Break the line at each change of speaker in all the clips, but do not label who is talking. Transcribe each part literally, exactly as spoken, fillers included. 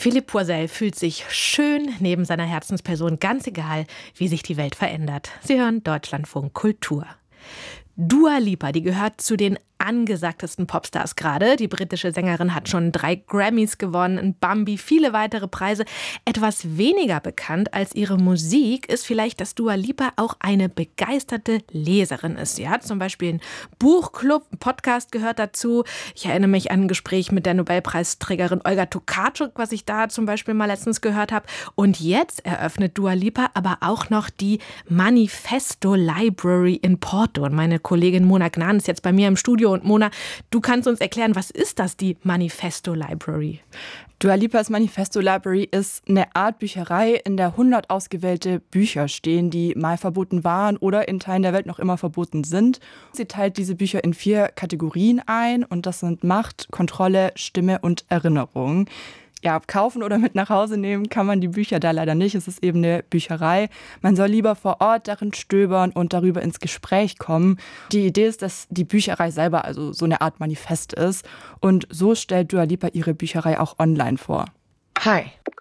Philippe Poisel fühlt sich schön neben seiner Herzensperson, ganz egal, wie sich die Welt verändert. Sie hören Deutschlandfunk Kultur. Dua Lipa, die gehört zu den angesagtesten Popstars gerade. Die britische Sängerin hat schon drei Grammys gewonnen, ein Bambi, viele weitere Preise. Etwas weniger bekannt als ihre Musik ist vielleicht, dass Dua Lipa auch eine begeisterte Leserin ist. Sie hat zum Beispiel einen Buchclub, ein Podcast gehört dazu. Ich erinnere mich an ein Gespräch mit der Nobelpreisträgerin Olga Tokarczuk, was ich da zum Beispiel mal letztens gehört habe. Und jetzt eröffnet Dua Lipa aber auch noch die Manifesto Library in Porto. Und meine Kollegin Mona Gnan ist jetzt bei mir im Studio. Und Mona, du kannst uns erklären, was ist das, die Manifesto Library?
Dua Lipas Manifesto Library ist eine Art Bücherei, in der hundert ausgewählte Bücher stehen, die mal verboten waren oder in Teilen der Welt noch immer verboten sind. Sie teilt diese Bücher in vier Kategorien ein und das sind Macht, Kontrolle, Stimme und Erinnerung. Ja, kaufen oder mit nach Hause nehmen kann man die Bücher da leider nicht. Es ist eben eine Bücherei. Man soll lieber vor Ort darin stöbern und darüber ins Gespräch kommen. Die Idee ist, dass die Bücherei selber also so eine Art Manifest ist. Und so stellt Dua Lipa ihre Bücherei auch online vor.
Hi,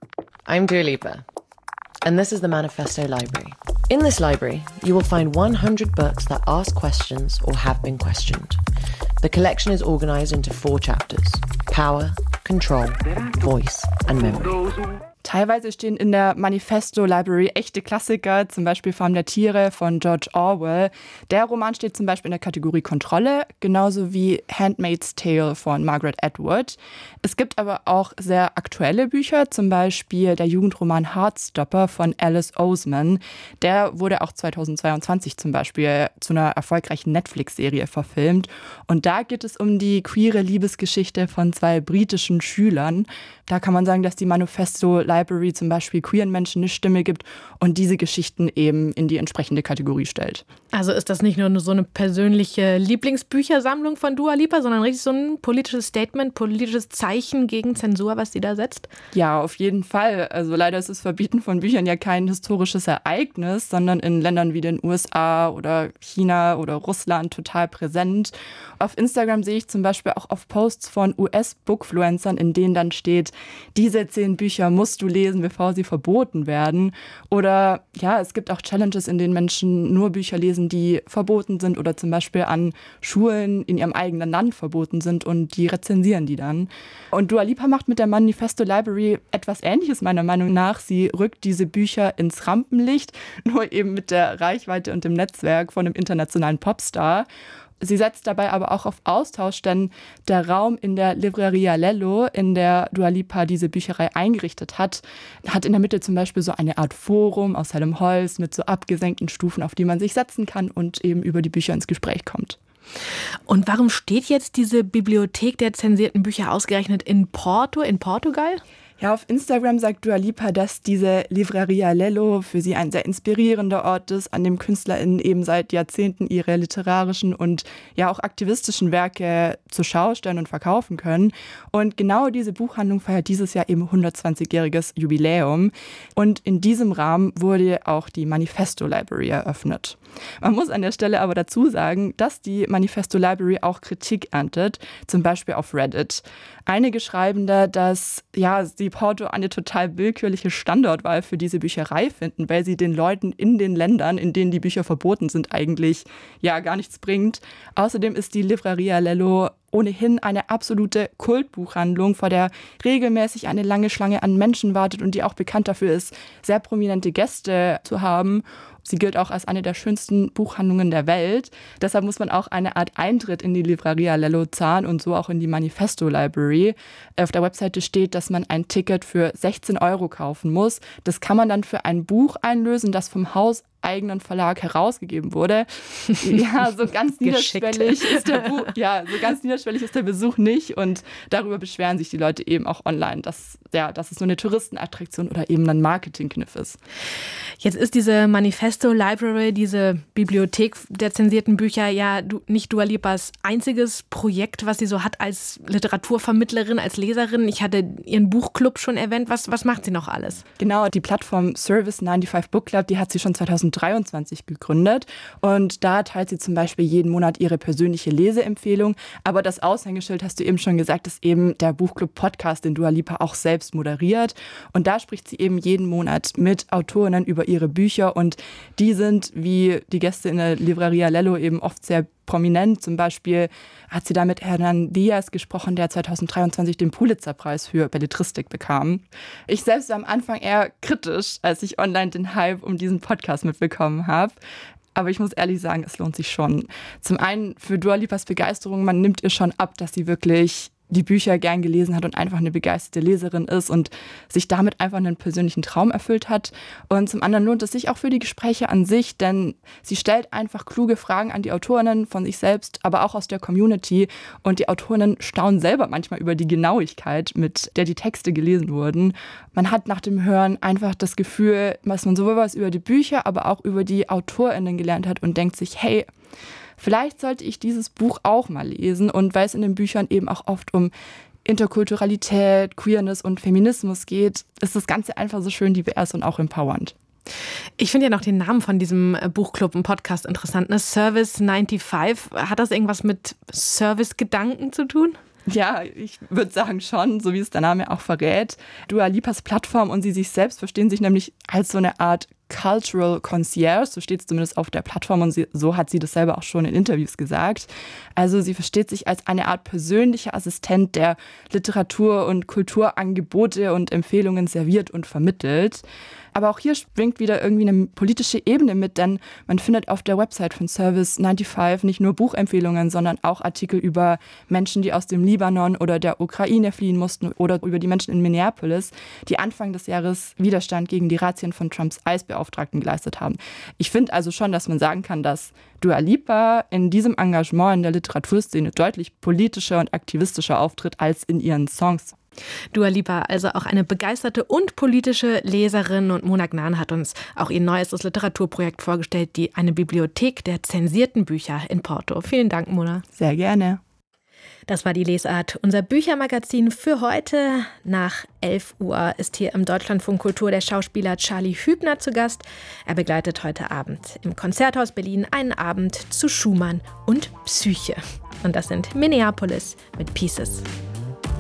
I'm Dua Lipa. And this is the Manifesto Library. In this library, you will find one hundred books that ask questions or have been questioned. The collection is organized into four chapters: Power, Control, Voice and Memory.
Teilweise stehen in der Manifesto Library echte Klassiker, zum Beispiel Farm der Tiere von George Orwell. Der Roman steht zum Beispiel in der Kategorie Kontrolle, genauso wie Handmaid's Tale von Margaret Atwood. Es gibt aber auch sehr aktuelle Bücher, zum Beispiel der Jugendroman Heartstopper von Alice Oseman. Der wurde auch zweitausendzweiundzwanzig zum Beispiel zu einer erfolgreichen Netflix-Serie verfilmt. Und da geht es um die queere Liebesgeschichte von zwei britischen Schülern. Da kann man sagen, dass die Manifesto Library zum Beispiel queeren Menschen eine Stimme gibt und diese Geschichten eben in die entsprechende Kategorie stellt.
Also ist das nicht nur so eine persönliche Lieblingsbüchersammlung von Dua Lipa, sondern richtig so ein politisches Statement, politisches Zeichen gegen Zensur, was sie da setzt?
Ja, auf jeden Fall. Also leider ist das Verbieten von Büchern ja kein historisches Ereignis, sondern in Ländern wie den U S A oder China oder Russland total präsent. Auf Instagram sehe ich zum Beispiel auch auf Posts von U S-Bookfluencern, in denen dann steht, diese zehn Bücher musst du lesen, bevor sie verboten werden. Oder ja, es gibt auch Challenges, in denen Menschen nur Bücher lesen, die verboten sind oder zum Beispiel an Schulen in ihrem eigenen Land verboten sind und die rezensieren die dann. Und Dua Lipa macht mit der Manifesto Library etwas Ähnliches meiner Meinung nach. Sie rückt diese Bücher ins Rampenlicht, nur eben mit der Reichweite und dem Netzwerk von einem internationalen Popstar. Sie setzt dabei aber auch auf Austausch, denn der Raum in der Livraria Lello, in der Dua Lipa diese Bücherei eingerichtet hat, hat in der Mitte zum Beispiel so eine Art Forum aus hellem Holz mit so abgesenkten Stufen, auf die man sich setzen kann und eben über die Bücher ins Gespräch kommt.
Und warum steht jetzt diese Bibliothek der zensierten Bücher ausgerechnet in Porto, in Portugal?
Ja, auf Instagram sagt Dua Lipa, dass diese Livraria Lello für sie ein sehr inspirierender Ort ist, an dem KünstlerInnen eben seit Jahrzehnten ihre literarischen und ja auch aktivistischen Werke zur Schau stellen und verkaufen können. Und genau diese Buchhandlung feiert dieses Jahr eben hundertzwanzigjähriges Jubiläum. Und in diesem Rahmen wurde auch die Manifesto Library eröffnet. Man muss an der Stelle aber dazu sagen, dass die Manifesto Library auch Kritik erntet, zum Beispiel auf Reddit. Einige schreiben da, dass ja, sie Porto eine total willkürliche Standortwahl für diese Bücherei finden, weil sie den Leuten in den Ländern, in denen die Bücher verboten sind, eigentlich ja gar nichts bringt. Außerdem ist die Livraria Lello ohnehin eine absolute Kultbuchhandlung, vor der regelmäßig eine lange Schlange an Menschen wartet und die auch bekannt dafür ist, sehr prominente Gäste zu haben. Sie gilt auch als eine der schönsten Buchhandlungen der Welt. Deshalb muss man auch eine Art Eintritt in die Livraria Lello zahlen und so auch in die Manifesto Library. Auf der Webseite steht, dass man ein Ticket für sechzehn Euro kaufen muss. Das kann man dann für ein Buch einlösen, das vom hauseigenen Verlag herausgegeben wurde. Ja, so ganz niederschwellig ist der Buch, ja, so ganz niederschwellig ist der Besuch nicht und darüber beschweren sich die Leute eben auch online, dass, ja, dass es nur eine Touristenattraktion oder eben ein Marketingkniff ist.
Jetzt ist diese Manifesto Manifesto Library, diese Bibliothek der zensierten Bücher, ja du, nicht Dua Lipas einziges Projekt, was sie so hat als Literaturvermittlerin, als Leserin. Ich hatte ihren Buchclub schon erwähnt. Was, was macht sie noch alles?
Genau, die Plattform Service fünfundneunzig Book Club, die hat sie schon zweitausenddreiundzwanzig gegründet. Und da teilt sie zum Beispiel jeden Monat ihre persönliche Leseempfehlung. Aber das Aushängeschild, hast du eben schon gesagt, ist eben der Buchclub-Podcast, den Dua Lipa auch selbst moderiert. Und da spricht sie eben jeden Monat mit Autorinnen über ihre Bücher. Und die sind, wie die Gäste in der Livraria Lello, eben oft sehr prominent. Zum Beispiel hat sie da mit Hernan Diaz gesprochen, der zweitausenddreiundzwanzig den Pulitzerpreis für Belletristik bekam. Ich selbst war am Anfang eher kritisch, als ich online den Hype um diesen Podcast mitbekommen habe. Aber ich muss ehrlich sagen, es lohnt sich schon. Zum einen für Dua Lipas Begeisterung, man nimmt ihr schon ab, dass sie wirklich die Bücher gern gelesen hat und einfach eine begeisterte Leserin ist und sich damit einfach einen persönlichen Traum erfüllt hat. Und zum anderen lohnt es sich auch für die Gespräche an sich, denn sie stellt einfach kluge Fragen an die Autorinnen von sich selbst, aber auch aus der Community. Und die Autorinnen staunen selber manchmal über die Genauigkeit, mit der die Texte gelesen wurden. Man hat nach dem Hören einfach das Gefühl, dass man sowohl was über die Bücher, aber auch über die AutorInnen gelernt hat und denkt sich, hey, vielleicht sollte ich dieses Buch auch mal lesen. Und weil es in den Büchern eben auch oft um Interkulturalität, Queerness und Feminismus geht, ist das Ganze einfach so schön divers und auch empowernd.
Ich finde ja noch den Namen von diesem Buchclub im Podcast interessant. Ne? Service fünfundneunzig. Hat das irgendwas mit Service-Gedanken zu tun?
Ja, ich würde sagen schon, so wie es der Name auch verrät. Dua Lipas Plattform und sie sich selbst verstehen sich nämlich als so eine Art Cultural Concierge, so steht es zumindest auf der Plattform und sie, so hat sie das selber auch schon in Interviews gesagt. Also sie versteht sich als eine Art persönlicher Assistent, der Literatur- und Kulturangebote und Empfehlungen serviert und vermittelt. Aber auch hier schwingt wieder irgendwie eine politische Ebene mit, denn man findet auf der Website von Service fünfundneunzig nicht nur Buchempfehlungen, sondern auch Artikel über Menschen, die aus dem Libanon oder der Ukraine fliehen mussten oder über die Menschen in Minneapolis, die Anfang des Jahres Widerstand gegen die Razzien von Trumps ICE-Beauftragten geleistet haben. Ich finde also schon, dass man sagen kann, dass Dua Lipa in diesem Engagement in der Literaturszene deutlich politischer und aktivistischer auftritt als in ihren Songs.
Dua Lipa, also auch eine begeisterte und politische Leserin, und Mona Gnan hat uns auch ihr neuestes Literaturprojekt vorgestellt, die eine Bibliothek der zensierten Bücher in Porto. Vielen Dank, Mona.
Sehr gerne.
Das war die Lesart, unser Büchermagazin für heute. Nach elf Uhr ist hier im Deutschlandfunk Kultur der Schauspieler Charlie Hübner zu Gast. Er begleitet heute Abend im Konzerthaus Berlin einen Abend zu Schumann und Psyche. Und das sind Minneapolis mit Pieces.